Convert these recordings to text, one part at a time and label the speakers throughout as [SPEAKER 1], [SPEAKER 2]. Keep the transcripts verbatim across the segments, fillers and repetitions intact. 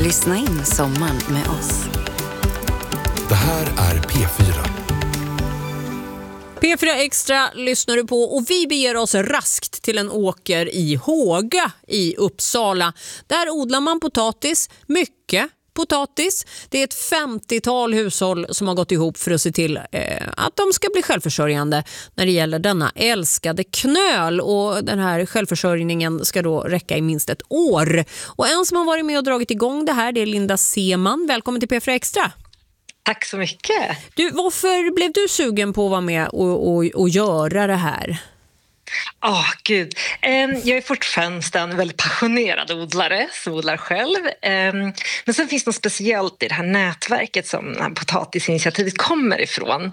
[SPEAKER 1] Lyssna in sommaren med oss.
[SPEAKER 2] Det här är P fyra.
[SPEAKER 3] P fyra Extra lyssnar du på och vi beger oss raskt till en åker i Håga i Uppsala. Där odlar man potatis, mycket potatis. Det är ett femtiotal hushåll som har gått ihop för att se till eh, att de ska bli självförsörjande när det gäller denna älskade knöl. Och den här självförsörjningen ska då räcka i minst ett år. Och en som har varit med och dragit igång det här, det är Linda Seman. Välkommen till P fyra Extra.
[SPEAKER 4] Tack så mycket.
[SPEAKER 3] Du, varför blev du sugen på att vara med och, och, och göra det här?
[SPEAKER 4] Ja, oh, gud. Jag är fortfarande en väldigt passionerad odlare som odlar själv. Men sen finns det något speciellt i det här nätverket som potatisinitiativet kommer ifrån.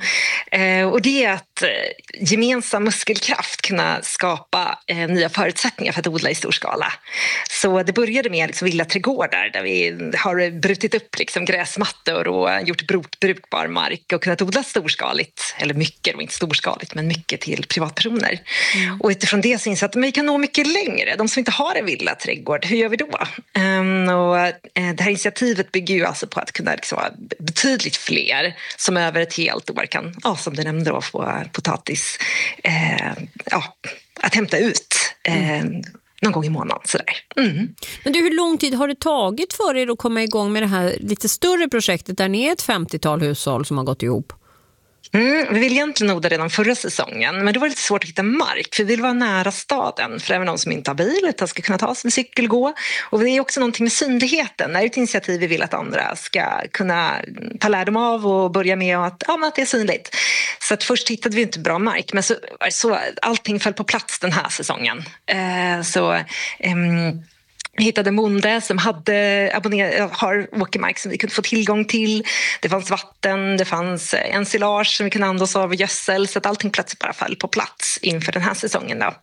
[SPEAKER 4] Och det är att gemensam muskelkraft kunna skapa nya förutsättningar för att odla i stor skala. Så det började med liksom villaträdgårdar där vi har brutit upp liksom gräsmattor och gjort bruk, brukbar mark och kunnat odla storskaligt. Eller mycket, inte storskaligt, men mycket till privatpersoner. Mm. Och utifrån det så inser att vi kan nå mycket längre. De som inte har en villaträdgård, hur gör vi då? Um, och, uh, det här initiativet bygger ju alltså på att kunna liksom, betydligt fler som över ett helt år kan, ja, som du nämnde då, få potatis uh, ja, att hämta ut uh, någon gång i månaden. Sådär. Mm.
[SPEAKER 3] Men du, hur lång tid har det tagit för er att komma igång med det här lite större projektet där ni är ett femtiotal hushåll som har gått ihop?
[SPEAKER 4] Mm, vi vill egentligen odla redan förra säsongen, men det var lite svårt att hitta mark för vi vill vara nära staden för även de som inte har bil utan ska kunna ta sig cykel, gå. Och det är också någonting med synligheten. Det är ett initiativ vi vill att andra ska kunna ta lärdom av och börja med att, ja, att det är synligt. Så att först hittade vi inte bra mark, men så, så allting föll på plats den här säsongen. Eh, så... Ehm, Vi hittade en bonde som hade abonner- har åkermark som vi kunde få tillgång till. Det fanns vatten, det fanns ensilage som vi kunde använda oss av och gödsel. Så att allting plötsligt bara föll på plats inför den här säsongen då.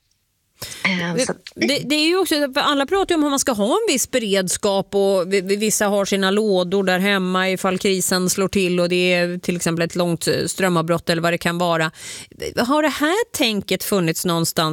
[SPEAKER 3] Det, det, det är ju också, alla pratar ju om hur man ska ha en viss beredskap och vissa har sina lådor där hemma ifall krisen slår till och det är till exempel ett långt strömavbrott eller vad det kan vara. Har det här tänket funnits någonstans